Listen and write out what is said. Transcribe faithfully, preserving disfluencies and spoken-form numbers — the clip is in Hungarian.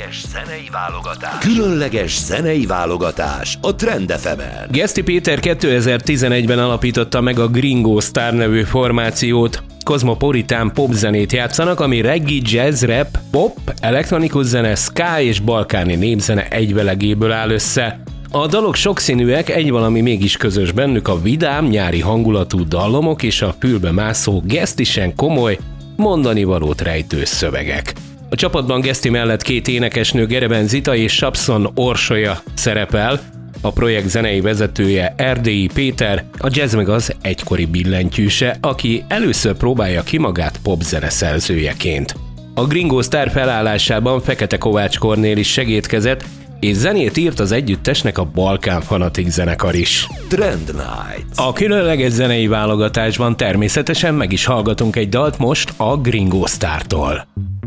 Különleges zenei válogatás. Különleges zenei válogatás a Trend ef emen. Geszti Péter kétezer-tizenegyben alapította meg a Gringo Star nevű formációt. Kozmopolitán popzenét játszanak, ami reggae, jazz, rap, pop, elektronikus zene, ska és balkáni népzene egyvelegéből áll össze. A dalok sokszínűek, egy valami mégis közös bennük, a vidám, nyári hangulatú dallamok és a fülbe mászó, gesztisen komoly, mondanivalót rejtő szövegek. A csapatban Geszti mellett két énekesnő, Gereben Zita és Sapszon Orsolya szerepel, a projekt zenei vezetője Erdélyi Péter, a jazz meg az egykori billentyűse, aki először próbálja ki magát popzene szerzőjeként. A Gringo Star felállásában Fekete Kovács Kornél is segédkezett, és zenét írt az együttesnek a Balkán Fanatik zenekar is. Trend Night. A különleges zenei válogatásban természetesen meg is hallgatunk egy dalt most a Gringo Startól.